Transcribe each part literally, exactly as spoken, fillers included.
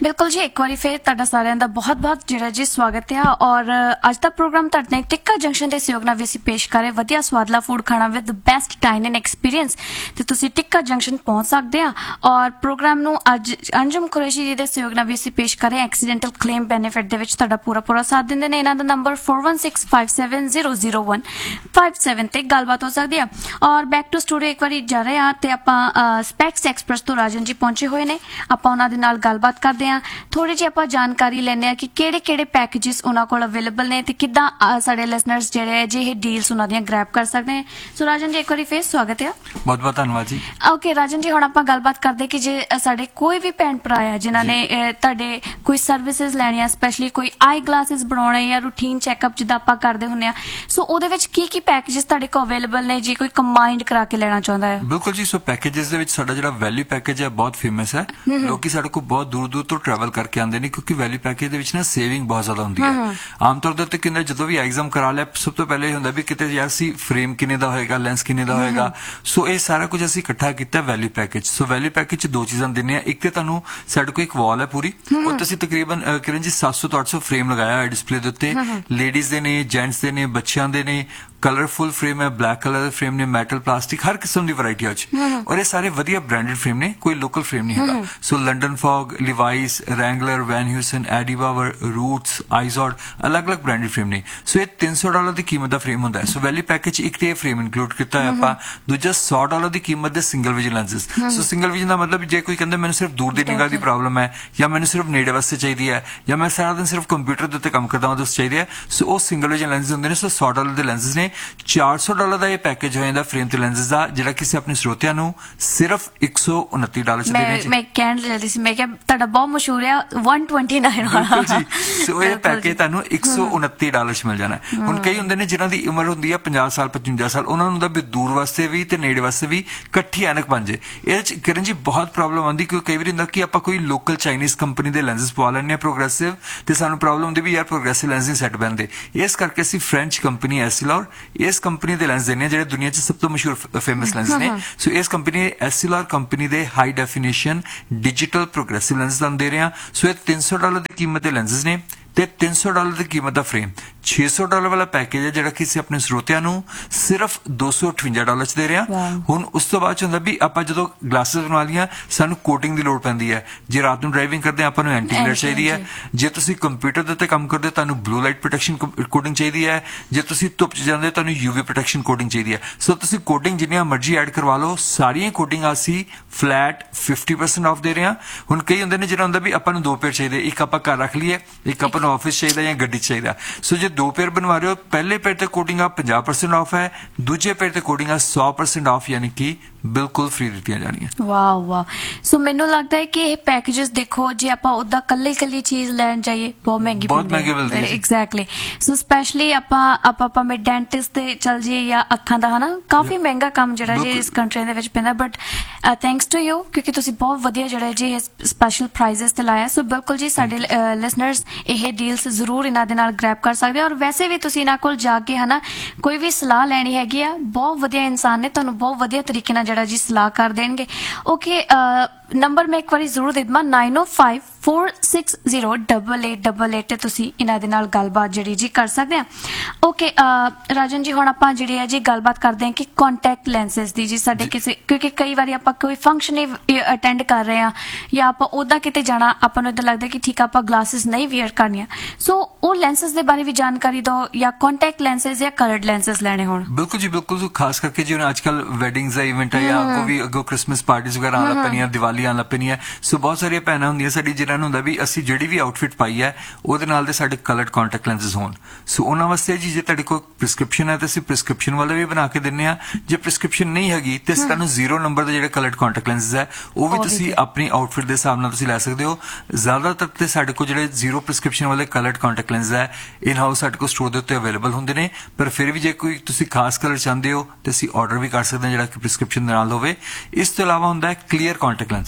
बिल्कुल जी, एक बार फिर तुहाडा सारिਆਂ ਦਾ बहुत बहुत ਜਿਹੜਾ जी स्वागत है। और ਅੱਜ ਦਾ ਪ੍ਰੋਗਰਾਮ ਤੁਹਾਡੇ ਨਾਲ ਟਿੱਕਾ ਜੰਕਸ਼ਨ ਦੇ ਸਹਿਯੋਗ ਨਾਲ ਵੀ ਅਸੀਂ ਪੇਸ਼ ਕਰ ਰਹੇ ਵਧੀਆ ਸਵਾਦਲਾ ਫੂਡ ਖਾਣਾ ਵਿਦ ਬੈਸਟ ਡਾਈਨਿੰਗ ਐਕਸਪੀਰੀਅੰਸ ਤੇ ਤੁਸੀਂ ਟਿੱਕਾ ਜੰਕਸ਼ਨ ਪਹੁੰਚ ਸਕਦੇ ਆ। ਔਰ ਪ੍ਰੋਗਰਾਮ ਨੂੰ ਅੱਜ ਅੰਜਮ ਕੁਰੈਸ਼ੀ ਜੀ ਦੇ ਸਹਿਯੋਗ ਨਾਲ ਵੀ ਅਸੀਂ ਪੇਸ਼ ਕਰ ਰਹੇ ਐਕਸੀਡੈਂਟਲ ਕਲੇਮ ਬੈਨੀਫਿਟ ਦੇ ਵਿੱਚ ਤੁਹਾਡਾ ਪੂਰਾ ਪੂਰਾ ਸਾਥ ਦਿੰਦੇ ਨੇ। ਇਹਨਾਂ ਦਾ number four one six five seven zero zero one five seven ਤੇ ਗੱਲਬਾਤ ਹੋ ਸਕਦੀ ਆ। ਔਰ ਬੈਕ ਟੂ ਸਟੂਡੀਓ ਇੱਕ ਵਾਰੀ ਜਾ ਰਹੇ ਆ ਤੇ ਆਪਾਂ ਸਪੈਕਸ ਐਕਸਪ੍ਰੈਸ ਤੋਂ ਰਾਜਨ ਜੀ ਪਹੁੰਚੇ ਹੋਏ ਨੇ। ਆਪਾਂ ਉਹਨਾਂ ਦੇ ਨਾਲ ਗੱਲਬਾਤ ਕਰਦੇ ਆ, ਥੋੜੀ ਜਿਹੀ ਆਪਾਂ ਜਾਣਕਾਰੀ ਲੈਣੇ ਆ ਕਿ ਕਿਹੜੇ ਕਿਹੜੇ ਪੈਕੇजेस ਉਹਨਾਂ ਕੋਲ ਅਵੇਲੇਬਲ ਨੇ ਤੇ ਕਿੱਦਾਂ ਸਾਡੇ ਲਿਸਨਰਸ ਜਿਹੜੇ ਜੇ ਇਹ ਡੀਲਸ ਉਹਨਾਂ ਦੀਆਂ ਗ੍ਰੈਬ ਕਰ ਸਕਦੇ ਨੇ। ਸੋ ਰਾਜਨ ਜੀ ਇੱਕ ਵਾਰੀ ਫੇਰ ਸਵਾਗਤ ਹੈ। ਬਹੁਤ ਬਹੁਤ ਧੰਨਵਾਦ ਜੀ। ਓਕੇ ਰਾਜਨ ਜੀ, ਹੁਣ ਆਪਾਂ ਗੱਲਬਾਤ ਕਰਦੇ ਕਿ ਜੇ ਸਾਡੇ ਕੋਈ ਵੀ ਭੈਣ ਭਰਾ ਆ ਜਿਨ੍ਹਾਂ ਨੇ ਤੁਹਾਡੇ ਕੋਈ ਸਰਵਿਸਿਜ਼ ਲੈਣੀਆਂ, ਸਪੈਸ਼ਲੀ ਕੋਈ ਆਈ ਗਲਾਸਿਸ ਬਣਾਉਣੇ ਜਾਂ ਰੂਟੀਨ ਚੈੱਕਅਪ ਜਿੱਦਾਂ ਆਪਾਂ ਕਰਦੇ ਹੁੰਦੇ ਆ, ਸੋ ਉਹਦੇ ਵਿੱਚ ਕੀ ਕੀ ਪੈਕੇजेस ਤੁਹਾਡੇ ਕੋਲ ਅਵੇਲੇਬਲ ਨੇ ਜੇ ਕੋਈ ਕੰਬਾਈਨਡ ਕਰਾ ਕੇ ਲੈਣਾ ਚਾਹੁੰਦਾ ਹੈ? ਬਿਲਕੁਲ ਜੀ। ਸੋ ਪੈਕੇजेस ਦੇ ਵਿੱਚ ਸਾਡਾ ਜਿਹੜਾ ਵੈਲਿਊ ਪੈਕੇਜ ਹੈ ਬਹੁਤ ਫੇਮਸ ਹੈ। ਲੋਕੀ ਸਾਡੇ ਕੋਲ ਬਹੁਤ ਦੂਰ ਦੂਰ ਤੋਂ ਟਰੈਵਲ ਕਰਕੇ ਆਉਂਦੇ ਨੇ ਕਿਉਂਕਿ ਵੈਲਿਊ ਪੈਕੇਜ ਦੇ ਵਿੱਚ ਨਾ ਸੇਵਿੰਗ ਬਹੁਤ ਜ਼ਿਆਦਾ ਹੁੰਦੀ ਹੈ। ਆਮ ਤੌਰ ਦੇ ਉੱਤੇ ਕਿੰਨਾ ਜਦੋਂ ਵੀ ਐਗਜ਼ਾਮ ਕਰਾ ਲਿਆ ਸਭ ਤੋਂ ਪਹਿਲੇ ਇਹ ਹੁੰਦਾ ਵੀ ਕਿਤੇ ਯਾਰ ਸੀ ਫਰੇਮ ਕਿੰਨੇ ਦਾ ਹੋਏਗਾ, ਲੈਂਸ ਕਿੰਨੇ ਦਾ ਹੋਏਗਾ। ਸੋ ਇਹ ਸਾਰਾ ਕੁਝ ਅਸੀਂ ਇਕੱਠਾ ਕੀਤਾ ਵੈਲਿਊ ਪੈਕੇਜ। ਸੋ ਵੈਲਿਊ ਪੈਕੇਜ ਚ ਦੋ ਚੀਜ਼ਾਂ ਦਿੰਦੇ ਆ। ਇੱਕ ਤੇ ਤੁਹਾਨੂੰ ਸਾਡੇ ਕੋਲ ਇੱਕ ਵਾਲ ਹੈ ਪੂਰੀ, ਉਹ ਤੁਸੀਂ ਤਕਰੀਬਨ ਕਿਰਨ ਜੀ ਸੱਤ ਸੌ ਤੋਂ ਅੱਠ ਸੌ ਫਰੇਮ ਲਗਾਇਆ ਹੋਇਆ ਡਿਸਪਲੇ ਦੇ ਉੱਤੇ। ਲੇਡੀਜ਼ ਦੇ ਨੇ, ਜੈਂਟਸ ਦੇ ਨੇ, ਬੱਚਿਆਂ ਦੇ ਨੇ, ਕਲਰਫੁਲ ਫਰੇਮ ਹੈ, ਬਲੈਕ ਕਲਰ ਦੇ ਫਰੇਮ ਨੇ, ਮੈਟਲ ਪਲਾਸਟਿਕ ਹਰ ਕਿਸਮ ਦੀ ਵੈਰਾਈਟੀ ਆ ਚ। ਔਰ ਇਹ ਸਾਰੇ ਵਧੀਆ ਬ੍ਰਾਂਡਡ ਫਰੇਮ ਨੇ, ਕੋਈ ਲੋਕਲ ਫਰੇਮ ਨਹੀਂ ਹੈਗਾ। ਸੋ ਲੰਡਨ ਫੌਗ, ਲਿਵਾਈਸ, ਰੈਂਗਲਰ, ਵੈਨ ਹਿਊਸਨ, ਐਡੀ ਬਾਵਰ, ਰੂਟਸ, ਆਈਜ਼ੋਡ ਅਲੱਗ-ਅਲੱਗ ਬ੍ਰਾਂਡਡ ਫਰੇਮ ਨੇ। ਸੋ ਇਹ ਤਿੰਨ ਸੌ ਡਾਲਰ ਦੀ ਕੀਮਤ ਦਾ ਫਰੇਮ ਹੁੰਦਾ ਹੈ। ਸੋ ਵੈਲਿਊ ਪੈਕੇਜ ਇੱਕ ਤੇ ਇਹ ਫਰੇਮ ਇਨਕਲੂਡ ਕੀਤਾ ਹੈ ਆਪਾਂ। ਦੂਜਾ ਸੌ ਡਾਲਰ ਦੀ ਕੀਮਤ ਦੇ ਸਿੰਗਲ ਵਿਜ਼ਨ ਲੈਂਸਸ। ਸੋ ਸਿੰਗਲ ਵਿਜ਼ਨ ਦਾ ਮਤਲਬ ਜੇ ਕੋਈ ਕਹਿੰਦਾ ਮੈਨੂੰ ਸਿਰਫ ਦੂਰ ਦੀ ਨਿਗਾਹ ਦੀ ਪ੍ਰੋਬਲਮ ਹੈ ਜਾਂ ਮੈਨੂੰ ਸਿਰਫ ਨੇੜੇ ਵਾਸਤੇ ਚਾਹੀਦੀ ਹੈ ਜਾਂ ਮੈਂ ਸਾਰਾ ਦਿਨ ਸਿਰਫ ਕੰਪਿਊਟਰ ਦੇ ਉੱਤੇ ਕੰਮ ਕਰਦਾ ਹਾਂ ਉਸ ਚਾਹੀਦੀ ਹੈ, ਸੋ ਉਹ ਸਿੰਗਲ ਵਿਜ਼ਨ ਲੈਂਸਸ ਹੁੰਦੇ ਨੇ। ਸੋ ਸੌ ਡਾਲਰ ਦੇ ਲੈਂਸਸ ਨੇ। ਚਾਰ ਸੌ ਡਾਲਰ ਦਾ ਇਹ ਪੈਕੇਜ ਹੋ ਜਾਂਦਾ ਫਰੇਮ ਤੇ ਲੈਂਸਸ ਦਾ, ਜਿਹੜਾ ਕਿਸੇ ਆਪਣੇ ਸਰੋਤਿਆਂ ਨੂੰ ਸਿਰਫ ਇੱਕ ਸੌ ਉਨੱਤੀ ਡਾਲਰ ਚ ਦੇਣੇ। ਮੈਂ ਕਹਿਣ ਲੱਗੀ ਸੀ, ਮੈਂ ਕਿਹਾ ਤੁਹਾਡਾ ਬਹੁਤ ਮਸ਼ਹੂਰ ਆ ਇੱਕ ਸੌ ਉਨੱਤੀ ਵਾਲਾ ਜੀ। ਸੋ ਇਹ ਪੈਕੇਜ ਤੁਹਾਨੂੰ ਇੱਕ ਸੌ ਉਨੱਤੀ ਡਾਲਰ ਚ ਮਿਲ ਜਾਣਾ। ਹੁਣ ਕਈ ਹੁੰਦੇ ਨੇ ਜਿਨ੍ਹਾਂ ਦੀ ਉਮਰ ਹੁੰਦੀ ਹੈ ਪੰਜਾਹ ਸਾਲ ਪਚਵੰਜਾ ਸਾਲ, ਉਹਨਾਂ ਨੂੰ ਹੁੰਦਾ ਵੀ ਦੂਰ ਵਾਸਤੇ ਵੀ ਤੇ ਨੇੜੇ ਵਾਸਤੇ ਵੀ ਇਕੱਠੀ ਐਨਕ ਬਣ ਜੇ। ਇਹਦੇ ਚ ਕਿਰਨ ਜੀ ਬਹੁਤ ਪ੍ਰੋਬਲਮ ਆਉਂਦੀ ਕਿਉਂਕਿ ਕਈ ਵਾਰੀ ਹੁੰਦਾ ਕਿ ਆਪਾਂ ਕੋਈ ਲੋਕਲ ਚਾਈਨੀਜ਼ ਕੰਪਨੀ ਦੇ ਲੈਂਸਸ ਪਵਾ ਲੈਂਦੇ ਆ ਪ੍ਰੋਗਰੈਸਿਵ, ਤੇ ਸਾਨੂੰ ਪ੍ਰੋਬਲਮ ਹੁੰਦੀ ਵੀ ਯਾਰ ਪ੍ਰੋਗਰੈਸਿਵ ਲੈਂਸ ਨਹੀਂ ਸੈੱਟ ਬੈਂਦੇ। ਇਸ ਕਰਕੇ ਅਸੀਂ ਫ੍ਰੈਂਚ ਕੰਪਨੀ ਐਸਿਲੌਰ ਇਸ ਕੰਪਨੀ ਦੇ ਲੈਂਸ ਦੇਣੇ ਜਿਹੜੇ ਦੁਨੀਆ 'ਚ ਸਭ ਤੋਂ ਮਸ਼ਹੂਰ ਫੇਮਸ ਲੈਂਸ ਨੇ। ਸੋ ਇਸ ਕੰਪਨੀ ਐਸਿਲੌਰ ਕੰਪਨੀ ਦੇ high definition digital progressive lens ਤੁਹਾਨੂੰ ਦੇ ਰਹੇ ਹਾਂ। ਸੋ ਇਹ ਤਿੰਨ ਸੌ ਡਾਲਰ ਦੀ ਕੀਮਤ ਦੇ ਲੈਂਸਸ ਨੇ ਤੇ ਤਿੰਨ ਸੌ ਡਾਲਰ ਦੀ ਕੀਮਤ ਦਾ ਫਰੇਮ। ਛੇ ਸੌ ਡਾਲਰ ਵਾਲਾ ਪੈਕੇਜ ਹੈ ਜਿਹੜਾ ਕਿ ਅਸੀਂ ਆਪਣੇ ਸਰੋਤਿਆਂ ਨੂੰ ਸਿਰਫ ਦੋ ਸੌ ਅਠਵੰਜਾ ਡਾਲਰ ਚ ਦੇ ਰਹੇ ਹਾਂ। ਹੁਣ ਉਸ ਤੋਂ ਬਾਅਦ ਚ ਹੁੰਦਾ ਵੀ ਆਪਾਂ ਜਦੋਂ ਗਲਾਸਿਸ ਬਣਵਾ ਲਈਆਂ ਸਾਨੂੰ ਕੋਟਿੰਗ ਦੀ ਲੋੜ ਪੈਂਦੀ ਹੈ। ਜੇ ਰਾਤ ਨੂੰ ਡਰਾਈਵਿੰਗ ਕਰਦੇ ਆਪਾਂ ਨੂੰ ਐਂਟੀ ਗਲੇਅਰ ਚਾਹੀਦੀ ਹੈ। ਜੇ ਤੁਸੀਂ ਕੰਪਿਊਟਰ ਦੇ ਉੱਤੇ ਕੰਮ ਕਰਦੇ ਹੋ ਤੁਹਾਨੂੰ ਬਲੂ ਲਾਈਟ ਪ੍ਰੋਟੈਕਸ਼ਨ ਕੋਟਿੰਗ ਚਾਹੀਦੀ ਹੈ। ਜੇ ਤੁਸੀਂ ਧੁੱਪ ਚ ਜਾਂਦੇ ਹੋ ਤੁਹਾਨੂੰ ਯੂਵੀ ਪ੍ਰੋਟੈਕਸ਼ਨ ਕੋਟਿੰਗ ਚਾਹੀਦੀ ਹੈ। ਸੋ ਤੁਸੀਂ ਕੋਟਿੰਗ ਜਿੰਨੀਆਂ ਮਰਜ਼ੀ ਐਡ ਕਰਵਾ ਲਓ, ਸਾਰੀਆਂ ਕੋਟਿੰਗ ਅਸੀਂ ਫਲੈਟ ਫਿਫਟੀ ਪਰਸੈਂਟ ਆਫ ਦੇ ਰਹੇ ਹਾਂ। ਹੁਣ ਕਈ ਹੁੰਦੇ ਨੇ ਜਿਹੜਾ ਹੁੰਦਾ ਵੀ ਆਪਾਂ ਨੂੰ ਦੋ ਪੇਅਰ ਚਾਹੀਦੇ, ਇੱਕ ਆਪਾਂ ਘਰ ਰੱਖ ਲਈਏ, ਇੱਕ ਆਪਾਂ ਨੂੰ ਆਫਿਸ ਚਾਹੀਦਾ ਜਾਂ ਗੱਡੀ ਚਾਹੀਦਾ। ਸੋ ਜੇ ਦੋ ਪੇਅਰ ਬਣਵਾ ਰਹੇ ਹੋ, ਪਹਿਲੇ ਪੇਅਰ ਤੇ ਕੋਟਿੰਗ ਆ ਪੰਜਾਹ ਪਰਸੈਂਟ ਆਫ ਹੈ, ਦੂਜੇ ਪੇਅਰ ਤੇ ਕੋਟਿੰਗ ਆ ਸੌ ਪਰਸੈਂਟ ਆਫ, ਯਾਨੀ ਕਿ ਬਿਲਕੁਲ ਫ੍ਰੀ ਦਿੱਤੀਆਂ ਜਾਣੀਆਂ। ਵਾਹ ਵਾਹ। ਸੋ ਮੈਨੂੰ ਲੱਗਦਾ ਹੈ ਕਿ ਇਹ ਪੈਕੇजेस ਦੇਖੋ ਜੇ ਆਪਾਂ ਉਹਦਾ ਕੱਲੀ ਕੱਲੀ ਚੀਜ਼ ਲੈਣ ਜਾਈਏ ਬਹੁਤ ਮਹਿੰਗੀ ਬਹੁਤ ਮਹਿੰਗੀ ਮਿਲਦੀ ਹੈ। ਐਗਜ਼ੈਕਟਲੀ। ਸੋ ਸਪੈਸ਼ਲੀ ਆਪਾਂ ਆਪਾਂ ਭਾਵੇਂ ਡੈਂਟਿਸਟ ਤੇ ਚੱਲ ਜਾਈਏ ਜਾਂ ਅੱਖਾਂ ਦਾ ਹਨਾ, ਕਾਫੀ ਮਹਿੰਗਾ ਕੰਮ ਜਿਹੜਾ ਜੀ ਇਸ ਕੰਟਰੀ ਦੇ ਵਿੱਚ ਪੈਂਦਾ। ਬਟ ਥੈਂਕਸ ਟੂ ਯੂ ਕਿਉਂਕਿ ਤੁਸੀਂ ਬਹੁਤ ਵਧੀਆ ਜਿਹੜਾ ਜੀ ਸਪੈਸ਼ਲ ਪ੍ਰਾਈਜ਼ਸ ਤੇ ਲਾਇਆ। ਸੋ ਬਿਲਕੁਲ ਜੀ ਸਾਡੇ ਲਿਸਨਰਸ ਇਹ ਡੀਲਸ ਜ਼ਰੂਰ ਇਹਨਾਂ ਦੇ ਨਾਲ ਗ੍ਰੈਬ ਕਰ ਸਕਦੇ ਹੋ। ਔਰ ਵੈਸੇ ਵੀ ਤੁਸੀਂ ਇਹਨਾਂ ਕੋਲ ਜਾ ਕੇ ਹਨਾ ਕੋਈ ਵੀ ਸਲਾਹ ਲੈਣੀ ਹੈਗੀ ਆ, ਬਹੁਤ ਵਧੀਆ ਇਨਸਾਨ ਨੇ, ਤੁਹਾਨੂੰ ਬਹੁਤ ਵਧੀਆ ਤਰੀਕੇ ਨਾਲ ਜਿਹੜਾ ਜੀ ਸਲਾਹ ਕਰ ਦੇਣਗੇ। ਓਕੇ, ਨੰਬਰ ਮੈਂ ਇੱਕ ਵਾਰੀ ਜ਼ਰੂਰ ਦੇ ਦੇਵਾਂ ਨਾਈਨ ਓ five four six zero double eight double eight ਤੇ ਤੁਸੀਂ ਇਹਨਾਂ ਦੇ ਨਾਲ ਗੱਲਬਾਤ ਜਿਹੜੀ ਜੀ ਕਰ ਸਕਦੇ ਆ। ਓਕੇ ਰਾਜਨ ਜੀ, ਹੁਣ ਆਪਾਂ ਜਿਹੜੀ ਹੈ ਜੀ ਗੱਲਬਾਤ ਕਰਦੇ ਹਾਂ ਕਿ ਕੰਟੈਕਟ ਲੈਂਸਸ ਦੀ ਜੀ ਸਾਡੇ ਕਿਸੇ, ਕਿਉਂਕਿ ਕਈ ਵਾਰੀ ਆਪਾਂ ਕੋਈ ਫੰਕਸ਼ਨ ਅਟੈਂਡ ਕਰ ਰਹੇ ਆ ਜਾਂ ਆਪਾਂ ਉਹਦਾ ਕਿਤੇ ਜਾਣਾ, ਆਪਾਂ ਨੂੰ ਇਦਾਂ ਲੱਗਦਾ ਕਿ ਠੀਕ ਆ ਆਪਾਂ ਗਲਾਸਿਸ ਨਹੀਂ ਵੇਅਰ ਕਰਨੀਆਂ, ਸੋ ਉਹ ਲੈਂਸਸ ਦੇ ਬਾਰੇ ਵੀ ਜਾਣਕਾਰੀ ਦਿਓ ਜਾਂ ਕੰਟੈਕਟ ਲੈਂਸਸ ਜਾਂ ਕਲਰਡ ਲੈਂਸਸ ਲੈਣੇ ਹੋਣ। ਬਿਲਕੁਲ ਜੀ ਬਿਲਕੁਲ। ਖਾਸ ਕਰਕੇ ਜਿਵੇਂ ਅੱਜ ਕੱਲ ਵੈਡਿੰਗਸ ਦਾ ਇਵੈਂਟ ਹੈ ਜਾਂ ਅੱਗੋਂ ਵੀ ਅੱਗੋਂ ਕ੍ਰਿਸਮਸ ਪਾਰਟੀਜ਼ ਵਗੈਰਾ ਆਉਣ ਲੱਗ ਪੈਣੀਆਂ, ਦੀਵਾਲੀ ਆਉਣ ਲੱਗ ਪੈਣੀ ਹੈ। ਸੋ ਬਹੁਤ ਸਾਰੀਆਂ ਭੈਣਾਂ ਹੁੰਦੀਆਂ ਸਾਡੀ ਜਿਹਨਾਂ ਨੂੰ ਹੁੰਦਾ ਵੀ ਅਸੀਂ ਜਿਹੜੀ ਵੀ ਆਊਟਫਿਟ ਪਾਈ ਹੈ ਉਹਦੇ ਨਾਲ ਦੇ ਸਾਡੇ ਕਲਰਡ ਕੰਟੈਕਟ ਲੈਂਸਸ ਹੋਣ। ਸੋ ਉਹਨਾਂ ਵਾਸਤੇ ਜੀ ਜੇ ਤੁਹਾਡੇ ਕੋਲ ਪ੍ਰਿਸਕ੍ਰਿਪਸ਼ਨ ਹੈ ਤਾਂ ਅਸੀਂ ਪ੍ਰਿਸਕ੍ਰਿਪਸ਼ਨ ਵਾਲੇ ਵੀ ਬਣਾ ਕੇ ਦਿੰਦੇ ਹਾਂ। ਜੇ ਪ੍ਰਿਸਕ੍ਰਿਪਸ਼ਨ ਨਹੀਂ ਹੈਗੀ ਤੇ ਅਸੀਂ ਤੁਹਾਨੂੰ ਜ਼ੀਰੋ ਨੰਬਰ ਦੇ ਜਿਹੜੇ ਕਲਰਡ ਕੰਟੈਕਟ ਲੈਂਸਸ ਹੈ ਉਹ ਵੀ ਤੁਸੀਂ ਆਪਣੀ ਆਊਟਫਿਟ ਦੇ ਹਿਸਾਬ ਨਾਲ ਤੁਸੀਂ ਲੈ ਸਕਦੇ ਹੋ। ਜ਼ਿਆਦਾਤਰ ਤੇ ਸਾਡੇ ਕੋਲ ਜਿਹੜੇ ਜ਼ੀਰੋ ਪ੍ਰਿਸਕ੍ਰਿਪਸ਼ਨ ਵਾਲੇ ਕਲਰਡ ਕੰਟੈਕਟ ਲੈਂਸਸ ਹੈ ਇਨ ਹਾਊਸ ਸਾਡੇ ਕੋਲ ਸਟੋਰ ਦੇ ਉੱਤੇ ਅਵੇਲੇਬਲ ਹੁੰਦੇ ਨੇ। ਪਰ ਫਿਰ ਵੀ ਜੇ ਕੋਈ ਤੁਸੀਂ ਖਾਸ ਕਲਰ ਚਾਹੁੰਦੇ ਹੋ ਤੇ ਅਸੀਂ ਆਰਡਰ ਵੀ ਕਰ ਸਕਦੇ ਹਾਂ ਜਿਹੜਾ ਕਿ ਪ੍ਰਿਸਕ੍ਰਿਪਸ਼ਨ ਦੇ ਨਾਲ ਹੋਵੇ। ਇਸ ਤੋਂ ਇਲਾਵਾ ਹੁੰਦਾ ਹੈ ਕਲੀਅਰ ਕੰਟੈਕਟ ਲੈਂਸਸ।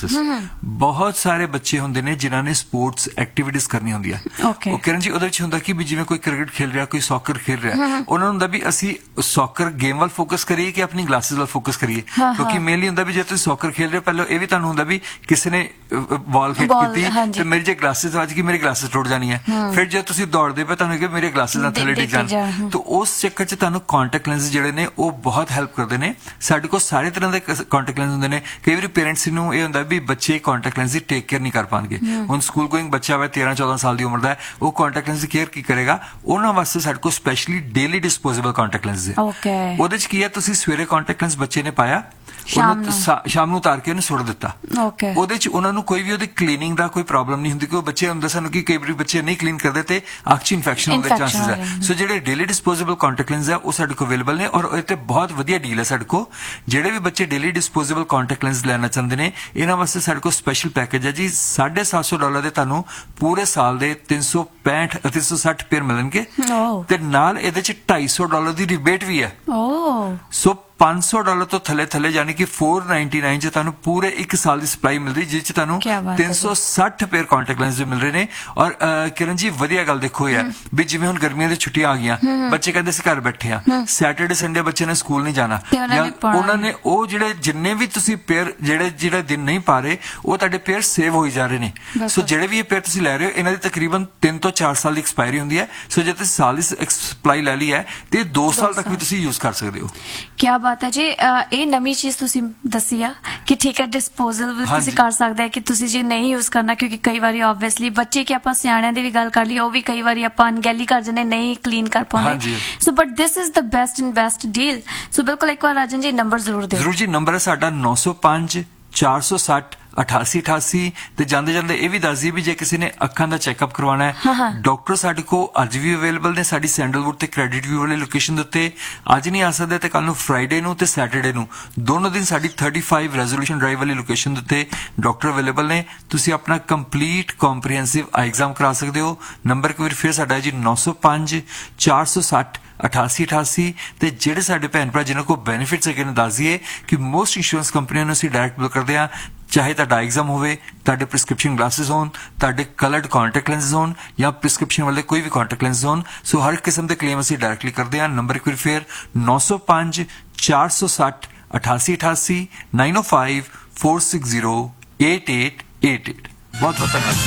ਚਾਂਸਸ ਬਹੁਤ ਸਾਰੇ ਬੱਚੇ ਹੁੰਦੇ ਨੇ ਜਿਨ੍ਹਾਂ ਨੇ ਸਪੋਰਟਸ ਐਕਟੀਵਿਟੀਜ਼ ਕਰਨੀ ਹੁੰਦੀ ਆ Okay. ਉਹ ਕਿਰਨ ਜੀ ਉਹਦੇ ਵਿੱਚ ਹੁੰਦਾ ਕਿ ਵੀ ਜਿਵੇਂ ਕੋਈ ਕ੍ਰਿਕਟ ਖੇਲ ਰਿਹਾ ਕੋਈ ਸੌਕਰ ਖੇਲ ਰਿਹਾ ਉਹਨਾਂ ਨੂੰ ਹੁੰਦਾ ਵੀ ਅਸੀਂ ਸੌਕਰ ਗੇਮ ਵੱਲ ਫੋਕਸ ਕਰੀਏ ਕਿ ਆਪਣੀ ਗਲਾਸਿਸ ਵੱਲ ਫੋਕਸ ਕਰੀਏ ਕਿਉਂਕਿ ਮੇਨਲੀ ਹੁੰਦਾ ਵੀ ਜੇ ਤੁਸੀਂ ਸੌਕਰ ਖੇਲ ਰਹੇ ਹੋ ਪਹਿਲਾਂ ਇਹ ਵੀ ਤੁਹਾਨੂੰ ਹੁੰਦਾ ਵੀ ਕਿਸੇ ਨੇ ਬਾਲ ਹਿੱਟ Ball, ਕੀਤੀ ਹਾਂਜੀ। ਤੇ ਮੇਰੀ ਜੇ ਗਲਾਸਿਸ ਵੱਜ ਗਈ ਮੇਰੀ ਗਲਾਸਿਸ ਟੁੱਟ ਜਾਣੀ ਹੈ ਫਿਰ ਜੇ ਤੁਸੀਂ ਦੌੜਦੇ ਪਏ ਤੁਹਾਨੂੰ ਕਿ ਮੇਰੇ ਗਲਾਸਿਸ ਨਾਲ ਥੱਲੇ ਡਿੱਗ ਜਾਣ ਤਾਂ ਉਸ ਚੱਕਰ 'ਚ ਤੁਹਾਨੂੰ ਕੰਟੈਕਟ ਲੈਂਸ ਜਿਹੜੇ ਨੇ ਉਹ ਬਹੁਤ ਹੈਲਪ ਕਰਦੇ ਨੇ ਸਾਡੇ ਕੋਲ ਸਾਰੇ ਤਰ੍ਹਾਂ ਦੇ ਕੰਟੈਕਟ ਲੈਂਸ ਹੁੰਦੇ ਨੇ ਕਈ ਵਾਰੀ ਪੇਰੈਂਟਸ ਨੂੰ ਇਹ ਹੁੰਦਾ ਵੀ ਬੱਚੇ ਕੰਟੈਕਟ ਲੈਂਸ ਦੀ ਟੇਕ ਕੇਅਰ ਨਹੀਂ ਕਰ ਪਾਣਗੇ ਹੁਣ ਸਕੂਲ ਗੋਇੰਗ ਬੱਚਾ ਵਾ ਤੇਰਾਂ ਚੌਦਾਂ ਸਾਲ ਦੀ ਉਮਰ ਦਾ ਉਹ ਕੰਟੈਕਟ ਲੈਂਸ ਦੀ ਕੇਅਰ ਕੀ ਕਰੇਗਾ ਉਹਨਾਂ ਵਾਸਤੇ ਸਾਡੇ ਕੋਲ specially daily disposable contact lens ਹੈ Okay. ਉਹਦੇ 'ਚ ਕੀ ਹੈ ਤੁਸੀਂ ਸਵੇਰੇ ਕੰਟੈਕਟ ਲੈਂਸ ਬੱਚੇ ਨੇ ਪਾਇਆ ਸ਼ਾਮ ਉਹਨੂੰ ਨੂੰ। ਸਾ- ਸ਼ਾਮ ਨੂੰ ਉਤਾਰ ਕੇ ਉਹਨੂੰ ਸੁੱਟ ਦਿੱਤਾ Okay. ਉਹਦੇ 'ਚ ਉਹਨਾਂ ਨੂੰ ਕੋਈ ਵੀ ਉਹਦੀ ਕਲੀਨਿੰਗ ਦਾ ਕੋਈ ਪ੍ਰੋਬਲਮ ਨਹੀਂ ਹੁੰਦੀ ਕਿ ਉਹ ਬੱਚੇ ਹੁੰਦਾ ਸਾਨੂੰ ਕਿ ਕਈ ਵਾਰੀ ਬੱਚੇ ਨਹੀਂ ਕਲੀਨ ਕਰਦੇ ਤੇ ਅੱਖ 'ਚ ਇਨਫੈਕਸ਼ਨ ਹੋਣ ਦੇ Infection ਚਾਂਸਸ ਹੋ ਹੈ ਜਾਂਦੇ। ਸੋ ਜਿਹੜੇ ਡੇਲੀ ਡਿਸਪੋਜ਼ੇਬਲ ਕੰਟੈਕਟ ਲੈਂਸ ਹੈ ਉਹ ਸਾਡੇ ਕੋਲ ਅਵੇਲੇਬਲ ਨੇ ਔਰ ਇਹ ਤੇ ਬਹੁਤ ਵਧੀਆ ਡੀਲ ਹੈ ਸਾਡੇ ਕੋਲ ਜਿਹੜੇ ਵੀ ਬੱਚੇ ਡੇਲੀ ਡਿਸਪੋਜ਼ੇਬਲ ਕੰਟੈਕਟ ਲੈਂਸ ਲੈਣਾ ਚਾਹੁੰਦੇ ਨੇ ਇਹਨਾਂ ਵਾਸਤੇ ਸਾਡੇ ਕੋਲ ਸਪੈਸ਼ਲ ਪੈਕੇਜ ਹੈ ਜੀ ਸਾਢੇ ਸੱਤ ਸੌ ਡਾਲਰ ਦੇ ਤੁਹਾਨੂੰ ਪੂਰੇ ਸਾਲ ਦੇ ਤਿੰਨ ਸੌ ਪੈਂਹਠ ਅਤੇ ਤਿੰਨ ਸੌ ਸੱਠ ਪੇਅਰ ਮਿਲਣਗੇ Oh. ਤੇ ਨਾਲ ਇਹਦੇ 'ਚ ਢਾਈ ਸੌ ਡਾਲਰ ਦੀ ਰਿਬੇਟ ਵੀ ਹੈ Oh. ਸੋ ਪੰਜ ਸੌ ਡਾਲਰ ਤੋਂ ਥੱਲੇ ਥੱਲੇ ਯਾਨੀ ਕਿ ਚਾਰ ਸੌ ਨਿਨਆਨਵੇਂ ਚ ਤੁਹਾਨੂੰ ਪੂਰੇ ਇੱਕ ਸਾਲ ਦੀ ਸਪਲਾਈ ਮਿਲ ਰਹੀ ਜਿਸ ਚ ਤੁਹਾਨੂੰ ਕਿਆ ਬਾਤ ਹੈ ਤਿੰਨ ਸੌ ਸੱਠ ਪੇਅਰ ਕੰਟੈਕਟ ਲੈਂਸ ਮਿਲ ਰਹੇ ਨੇ ਔਰ ਅਹ, ਕਿਰਨ ਜੀ ਵਧੀਆ ਗੱਲ ਦੇਖੋ ਇਹ ਹੈ ਵੀ ਜਿਵੇਂ ਹੁਣ ਗਰਮੀਆਂ ਦੀ ਛੁੱਟੀਆਂ ਆ ਗਈਆਂ ਬੱਚੇ ਕਹਿੰਦੇ ਸੀ ਘਰ ਬੈਠੇ ਆ ਸੈਟਰਡੇ ਸੰਡੇ ਬੱਚੇ ਨੇ ਸਕੂਲ ਨਹੀਂ ਜਾਣਾ ਤੇ ਉਹਨਾਂ ਜਾਂ ਨੇ ਪੜ੍ਹਨਾ। ਉਹਨਾਂ ਨੇ ਉਹ ਜਿਹੜੇ ਜਿੰਨੇ ਵੀ ਤੁਸੀਂ ਪੇਅਰ ਜਿਹੜੇ ਜਿਹੜੇ ਦਿਨ ਨਹੀਂ ਪਾ ਰਹੇ ਉਹ ਤੁਹਾਡੇ ਪੇਅਰ ਸੇਵ ਹੋਈ ਜਾ ਰਹੇ ਨੇ ਸੋ ਜਿਹੜੇ ਵੀ ਇਹ ਪੇਅਰ ਤੁਸੀਂ ਲੈ ਰਹੇ ਹੋ ਇਹਨਾਂ ਦੀ ਤਕਰੀਬਨ ਤਿੰਨ ਤੋਂ ਚਾਰ ਸਾਲ ਦੀ ਐਕਸਪਾਇਰੀ ਹੁੰਦੀ ਹੈ ਸੋ ਜੇ ਤੁਸੀਂ ਸਾਲ ਦੀ ਸਪਲਾਈ ਲੈ ਲਈ ਹੈ ਤੇ ਦੋ ਸਾਲ ਤੱਕ ਵੀ ਤੁਸੀਂ ਯੂਜ਼ ਕਰ ਸਕਦੇ ਹੋ ਕਿਆ ਬਾਤ ਹੈ ਜੀ ਅਹ, ਇਹ ਨਵੀਂ ਚੀਜ਼ ਤੁਸੀਂ ਦੱਸੀ ਆ ਕਿ ਠੀਕ ਹੈ ਡਿਸਪੋਜ਼ਲ ਵੀ ਹਾਂਜੀ। ਤੁਸੀਂ ਕਰ ਸਕਦੇ ਆ ਕਿ ਤੁਸੀਂ ਜੇ ਨਹੀਂ ਯੂਜ਼ ਕਰਨਾ ਕਿਉਂਕਿ ਕਈ ਵਾਰੀ ਆਬਵੀਅਸਲੀ ਬੱਚੇ ਕਿ ਆਪਾਂ ਸਿਆਣਿਆਂ ਦੀ ਵੀ ਗੱਲ ਕਰ ਲਈ ਉਹ ਵੀ ਕਈ ਵਾਰੀ ਆਪਾਂ ਅਣਗਹਿਲੀ ਕਰ ਜਾਂਦੇ ਨਹੀਂ ਕਲੀਨ ਕਰ ਪਾਉਂਦੇ ਹਾਂਜੀ। So but this is the best and best deal ਸੋ ਬਿਲਕੁਲ ਇੱਕ ਵਾਰ ਰਾਜਨ ਜੀ ਨੰਬਰ ਜ਼ਰੂਰ ਦਿਓ ਜ਼ਰੂਰ ਜੀ ਨੰਬਰ ਹੈ ਸਾਡਾ ਨੌ ਸੌ ਪੰਜ ਚਾਰ ਸੌ ਸੱਠ ਅਠਾਸੀ ਅਠਾਸੀ ਤੇ ਜਾਂਦੇ ਜਾਂਦੇ ਇਹ ਵੀ ਦੱਸ ਦਈਏ ਵੀ ਜੇ ਕਿਸੇ ਨੇ ਅੱਖਾਂ ਦਾ ਚੈੱਕਅਪ ਕਰਵਾਉਣਾ ਹਾਂ, ਹਾਂ। ਹੈ ਡਾਕਟਰ ਸਾਡੇ ਕੋਲ ਅੱਜ ਵੀ ਅਵੇਲੇਬਲ ਨੇ ਸਾਡੀ ਸੈਂਡਲਵੁੱਡ ਤੇ ਕ੍ਰੈਡਿਟ ਵਿਊ ਵਾਲੀ ਲੋਕੇਸ਼ਨ ਦੇ ਉੱਤੇ ਅੱਜ ਨਹੀਂ ਆ ਸਕਦੇ ਤੇ ਕੱਲ ਨੂੰ ਫਰਾਈਡੇ ਨੂੰ ਤੇ ਸੈਟਰਡੇ ਨੂੰ ਦੋਨੋਂ ਦਿਨ ਸਾਡੀ ਪੈਂਤੀ ਰੈਜ਼ੋਲੂਸ਼ਨ ਡਰਾਈਵ ਵਾਲੀ ਲੋਕੇਸ਼ਨ ਦੇ ਉੱਤੇ ਡਾਕਟਰ ਅਵੇਲੇਬਲ ਨੇ ਤੁਸੀਂ ਆਪਣਾ ਕੰਪਲੀਟ ਕੰਪਰੀਹੈਂਸਿਵ ਆਈ ਐਗਜ਼ਾਮ ਕਰਾ ਸਕਦੇ ਹੋ ਨੰਬਰ ਇੱਕ ਵਾਰ ਫਿਰ ਸਾਡਾ ਹੈ ਜੀ ਨੌ ਸੌ ਪੰਜ ਚਾਰ ਸੌ ਸੱਠ ਅਠਾਸੀ ਅਠਾਸੀ ਤੇ ਜਿਹੜੇ ਸਾਡੇ ਭੈਣ ਭਰਾ ਜਿਨ੍ਹਾਂ ਕੋਲ ਬੈਨੀਫਿਟਸ ਹੈਗੇ ਨੇ ਦੱਸ ਦਈਏ ਕਿ ਮੋਸਟ ਇੰਸ਼ੋਰੈਂਸ ਕੰਪਨੀਆਂ ਨੂੰ ਅਸੀਂ ਡਾਇਰੈਕਟ ਬਿਲ ਕਰਦੇ ਆ ਚਾਹੇ ਤੁਹਾਡਾ ਐਗਜ਼ਾਮ ਹੋਵੇ ਤੁਹਾਡੇ ਪ੍ਰਿਸਕ੍ਰਿਪਸ਼ਨ ਗਲਾਸਿਸ ਹੋਣ ਤੁਹਾਡੇ ਕਲਰਡ ਕੰਟੈਕਟ ਲੈਂਸਸ ਹੋਣ ਜਾਂ ਪ੍ਰਿਸਕ੍ਰਿਪਸ਼ਨ ਵਾਲੇ ਕੋਈ ਵੀ ਕੰਟੈਕਟ ਲੈਂਸਸ ਹੋਣ ਸੋ ਹਰ ਕਿਸਮ ਦੇ ਕਲੇਮ ਅਸੀਂ ਡਾਇਰੈਕਟਲੀ ਕਰਦੇ ਆ ਨੰਬਰ ਇੱਕ ਵਾਰ ਫਿਰ ਨੌ ਸੌ ਪੰਜ ਚਾਰ ਸੌ ਸੱਠ ਅਠਾਸੀ ਅਠਾਸੀ ਨੌ ਜ਼ੀਰੋ ਪੰਜ ਚਾਰ ਛੇ ਜ਼ੀਰੋ ਅੱਠ ਅੱਠ ਅੱਠ ਅੱਠ ਬਹੁਤ ਬਹੁਤ ਧੰਨਵਾਦ